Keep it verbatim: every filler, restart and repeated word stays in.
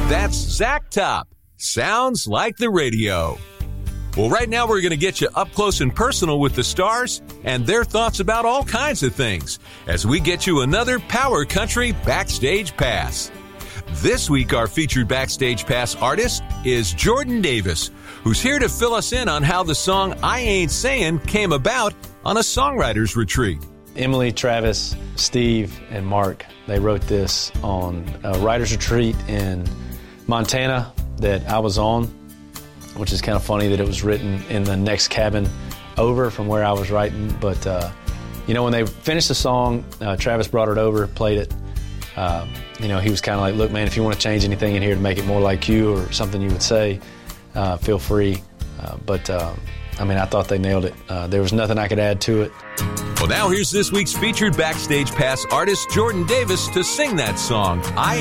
That's Zach Top. Sounds like the radio. Well, right now we're going to get you up close and personal with the stars and their thoughts about all kinds of things as we get you another Power Country Backstage Pass. This week, our featured Backstage Pass artist is Jordan Davis, who's here to fill us in on how the song I Ain't Sayin' came about on a songwriter's retreat. Emily, Travis, Steve, and Mark, they wrote this on a writer's retreat in Montana that I was on, which is kind of funny that it was written in the next cabin over from where I was writing. But, uh, you know, when they finished the song, uh, Travis brought it over, played it. Uh, you know, he was kind of like, look, man, if you want to change anything in here to make it more like you or something you would say, uh, feel free. Uh, but, uh, I mean, I thought they nailed it. Uh, there was nothing I could add to it. Well, now here's this week's featured Backstage Pass artist, Jordan Davis, to sing that song, I